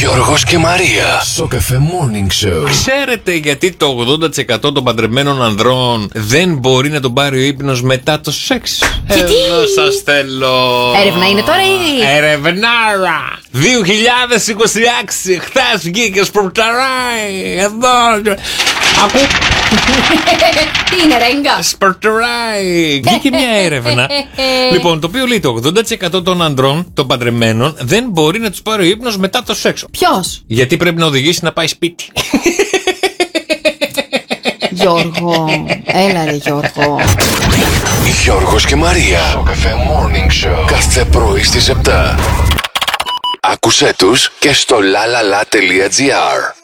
Γιώργος και Μαρία. Σοκαφέ Morning Show. Ξέρετε γιατί το 80% των παντρεμένων ανδρών δεν μπορεί να τον πάρει ο ύπνος μετά το σεξ? Γιατί? Εδώ σας θέλω. Έρευνα είναι τώρα ή? Ερευνάρα 2026. Χθες βγήκε σπορταράει. Εδώ. Ακού. Τι είναι ρέγγα? Σπορταράει. Βγήκε μια έρευνα. Λοιπόν, το οποίο λέει το 80% των ανδρών, των παντρεμένων, δεν μπορεί να τους πάρει ο ύπνος μετά το σεξ. Ποιος? Γιατί πρέπει να οδηγήσει να πάει σπίτι. Γιώργο, έλα ρε Γιώργο. Γιώργος και Μαρία. Σοκαφέ Morning Show. Κάθε πρωί στις 7. Άκουσέ τους και στο lalala.gr.